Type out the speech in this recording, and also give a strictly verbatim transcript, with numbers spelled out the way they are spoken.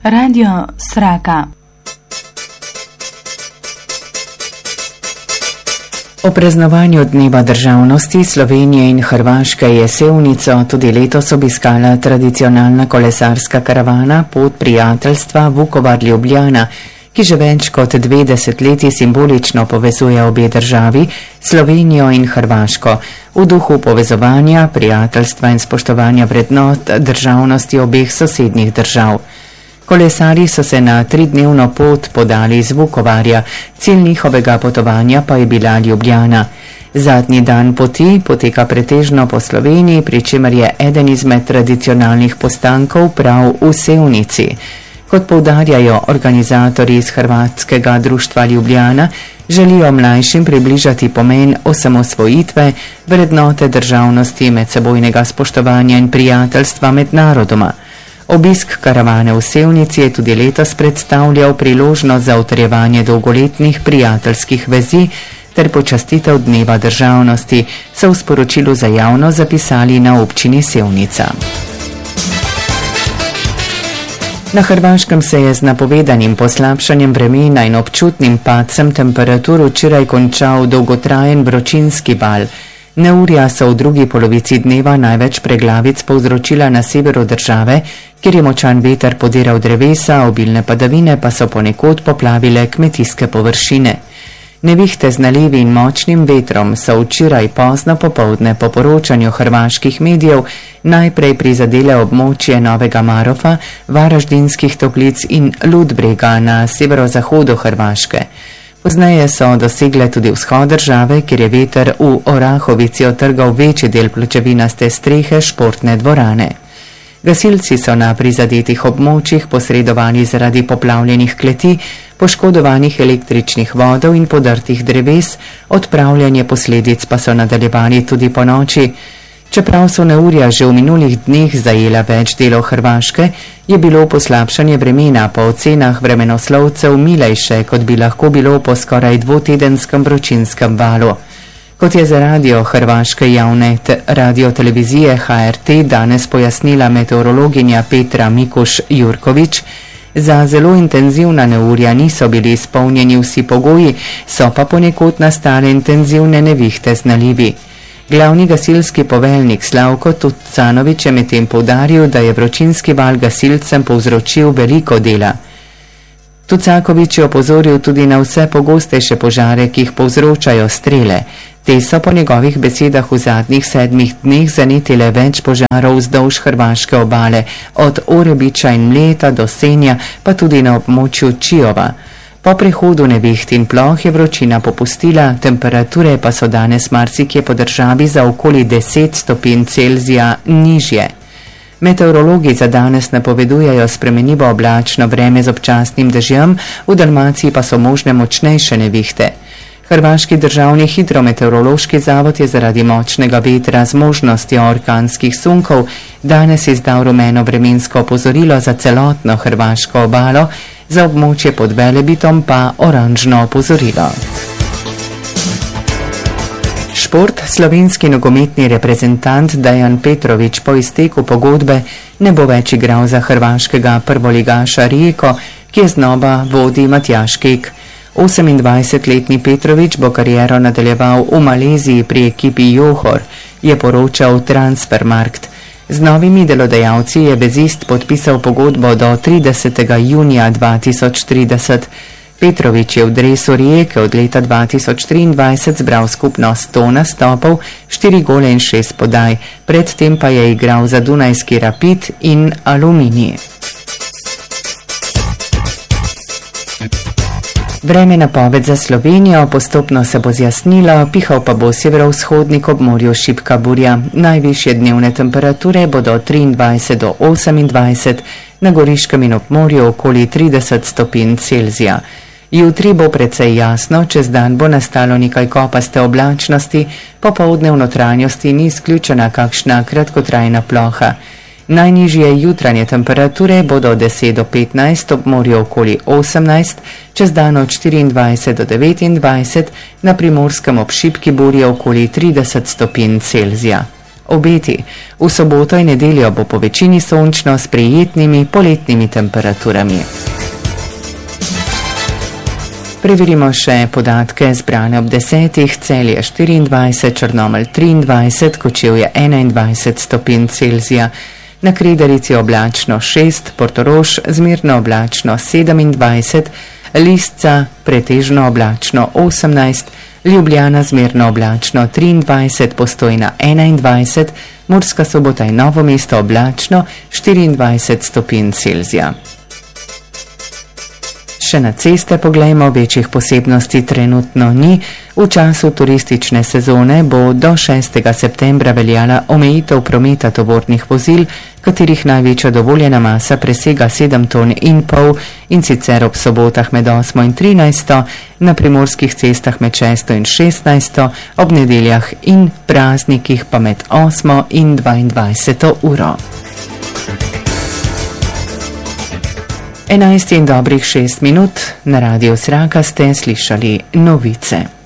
Radio Sraka. O praznovanju Dneva državnosti Slovenije in Hrvaške je Sevnico tudi letos obiskala tradicionalna kolesarska karavana Pot prijateljstva Vukovar-Ljubljana, ki že več kot dve desetletji simbolično povezuje obe državi, Slovenijo in Hrvaško, v duhu povezovanja, prijateljstva in spoštovanja vrednot državnosti obeh sosednjih držav. Kolesarji so se na tridnevno pot podali iz Vukovarja, cilj njihovega potovanja pa je bila Ljubljana. Zadnji dan poti poteka pretežno po Sloveniji, pri čemer je eden izmed tradicionalnih postankov prav v Sevnici. Kot poudarjajo organizatorji iz Hrvatskega društva Ljubljana, želijo mlajšim približati pomen osamosvojitve, vrednote državnosti, medsebojnega spoštovanja in prijateljstva med narodoma. Obisk karavane v Sevnici je tudi letos predstavljal priložnost za utrjevanje dolgoletnih prijateljskih vezi ter počastitev Dneva državnosti, so v sporočilu za javnost zapisali na občini Sevnica. Na Hrvaškem se je z napovedanim poslabšanjem vremena in občutnim padcem temperatur včeraj končal dolgotrajen vročinski val. Neurja so v drugi polovici dneva največ preglavic povzročila na severu države, kjer je močan veter podiral drevesa, obilne padavine pa so ponekod poplavile kmetijske površine. Nevihte z nalivi in močnim vetrom so včeraj pozno popoldne po poročanju hrvaških medijev najprej prizadele območje Novega Marofa, Varaždinskih Toplic in Ludbrega na severozahodu Hrvaške. Pozneje so dosegle tudi vzhod države, kjer je veter v Orahovici otrgal večji del pločevinaste strehe športne dvorane. Gasilci so na prizadetih območjih posredovali zaradi poplavljenih kleti, poškodovanih električnih vodov in podrtih dreves, odpravljanje posledic pa so nadaljevali tudi po noči. Čeprav so neurja že v minulih dneh zajela več delov Hrvaške, je bilo poslabšanje vremena po ocenah vremenoslovcev milejše, kot bi lahko bilo po skoraj dvotedenskem vročinskem valu. Kot je za radio Hrvaške javne radiotelevizije H R T danes pojasnila meteorologinja Petra Mikuš-Jurković, za zelo intenzivna neurja niso bili izpolnjeni vsi pogoji, so pa ponekod nastale intenzivne nevihte z nalivi. Glavni gasilski poveljnik Slavko Tucanović je medtem poudaril, da je vročinski val gasilcem povzročil veliko dela. Tucaković je opozoril tudi na vse pogostejše požare, ki jih povzročajo strele. Te so po njegovih besedah v zadnjih sedmih dneh zanetile več požarov vzdolž hrvaške obale, od Orebiča in Mleta do Senja, pa tudi na območju Čiova. Po prehodu neviht in ploh je vročina popustila, temperature pa so danes marsikje po državi za okoli deset stopinj Celzija nižje. Meteorologi za danes napovedujejo spremenljivo oblačno vreme z občasnim dežjem, v Dalmaciji pa so možne močnejše nevihte. Hrvaški državni hidrometeorološki zavod je zaradi močnega vetra z možnostjo orkanskih sunkov danes izdal rumeno vremensko opozorilo za celotno hrvaško obalo, za območje pod Velebitom pa oranžno opozorilo. Šport. Slovenski nogometni reprezentant Dejan Petrović po izteku pogodbe ne bo več igral za hrvaškega prvoligaša Rijeko, ki je znova vodi Matjaž Kek. osemindvajsetletni Petrović bo kariero nadaljeval v Maleziji pri ekipi Johor, je poročal Transfermarkt. Z novimi delodajalci je vezist podpisal pogodbo do tridesetega junija dva tisoč trideset. Petrović je v dresu Rijeke od leta dva tisoč triindvajset zbral skupno sto nastopov, štiri gole in šest podaj, predtem pa je igral za Dunajski Rapid in Aluminij. Vreme napoved za Slovenijo, postopno se bo zjasnilo, pihal pa bo severovzhodnik, ob morju šibka burja. Najvišje dnevne temperature bodo triindvajset do osemindvajset, na Goriškem in ob morju okoli trideset stopinj Celzija. Jutri bo precej jasno, čez dan bo nastalo nekaj kopaste oblačnosti, popoldne v notranjosti ni izključena kakšna kratkotrajna ploha. Najnižje jutranje temperature bodo deset do petnajst, ob morju okoli osemnajst, čez dan od štiriindvajset do devetindvajset, na Primorskem ob šibki burji okoli trideset stopinj Celzija. Obeti. V soboto in nedeljo bo po večini sončno s prijetnimi poletnimi temperaturami. Preverimo še podatke zbrane ob desetih. Celje štiriindvajset, Črnomelj triindvajset, Kočevje enaindvajset stopinj Celzija. Na Kredarici oblačno šest, Portorož zmerno oblačno sedemindvajset, Lisca pretežno oblačno osemnajst, Ljubljana zmerno oblačno triindvajset, Postojna enaindvajset, Murska Sobota in Novo mesto oblačno štiriindvajset stopinj Celzija. Še na ceste poglejmo, večjih posebnosti trenutno ni. V času turistične sezone bo do šestega septembra veljala omejitev prometa tovornih vozil, katerih največja dovoljena masa presega sedem ton in pol, in sicer ob sobotah med osmo in trinajsto, na primorskih cestah med šesto in šestnajsto, ob nedeljah in praznikih pa med osmo in dvaindvajseto uro. enajst in dobrih šest minut, na Radiu Sraka ste slišali novice.